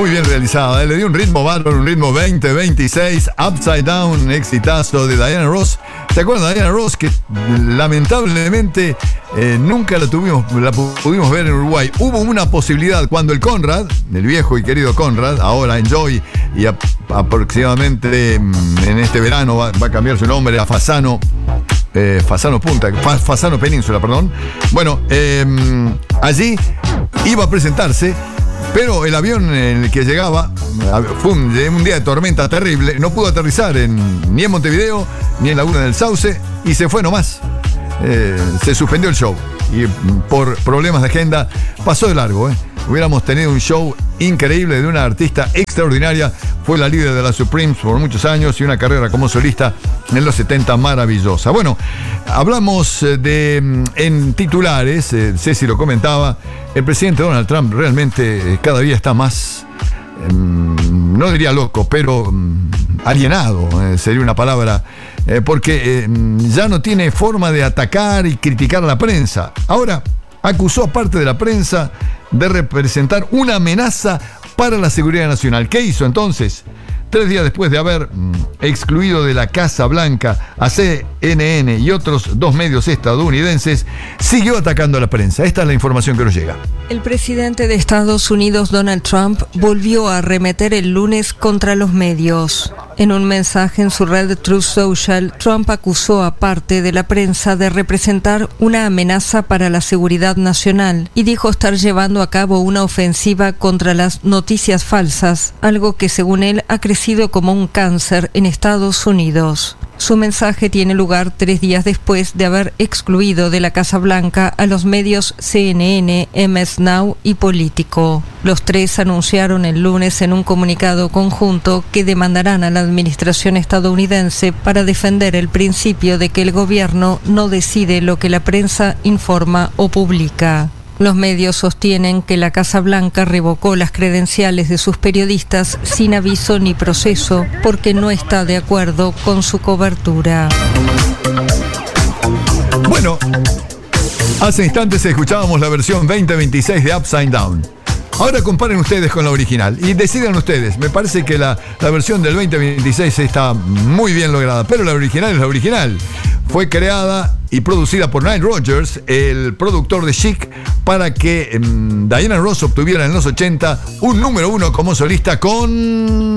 muy bien realizada. Le dio un ritmo bárbaro, un ritmo 20-26, Upside Down, exitazo de Diana Ross. ¿Se acuerdan de Diana Ross? Que lamentablemente nunca la pudimos ver en Uruguay. Hubo una posibilidad cuando el Conrad, el viejo y querido Conrad, ahora Enjoy, y aproximadamente en este verano va a cambiar su nombre a Fasano Península, perdón. Bueno, allí iba a presentarse, pero el avión en el que llegaba fue un día de tormenta terrible, no pudo aterrizar ni en Montevideo ni en Laguna del Sauce y se fue nomás. Se suspendió el show y por problemas de agenda pasó de largo. Hubiéramos tenido un show increíble de una artista extraordinaria. Fue la líder de la Supremes por muchos años y una carrera como solista en los 70 maravillosa. Bueno, hablamos en titulares, Ceci lo comentaba, el presidente Donald Trump realmente cada día está más, no diría loco, pero alienado, sería una palabra, porque ya no tiene forma de atacar y criticar a la prensa. Ahora acusó a parte de la prensa de representar una amenaza para la seguridad nacional. ¿Qué hizo entonces? 3 días después de haber excluido de la Casa Blanca a CNN y otros 2 medios estadounidenses, siguió atacando a la prensa. Esta es la información que nos llega. El presidente de Estados Unidos, Donald Trump, volvió a arremeter el lunes contra los medios. En un mensaje en su red Truth Social, Trump acusó a parte de la prensa de representar una amenaza para la seguridad nacional y dijo estar llevando a cabo una ofensiva contra las noticias falsas, algo que según él ha crecido como un cáncer en Estados Unidos. Su mensaje tiene lugar 3 días después de haber excluido de la Casa Blanca a los medios CNN, MS Now y Político. Los 3 anunciaron el lunes en un comunicado conjunto que demandarán a la administración estadounidense para defender el principio de que el gobierno no decide lo que la prensa informa o publica. Los medios sostienen que la Casa Blanca revocó las credenciales de sus periodistas sin aviso ni proceso porque no está de acuerdo con su cobertura. Bueno, hace instantes escuchábamos la versión 2026 de Upside Down. Ahora comparen ustedes con la original y decidan ustedes. Me parece que la versión del 2026 está muy bien lograda, pero la original es la original. Fue creada y producida por Nile Rodgers, el productor de Chic, para que Diana Ross obtuviera en los 80 un número 1 como solista con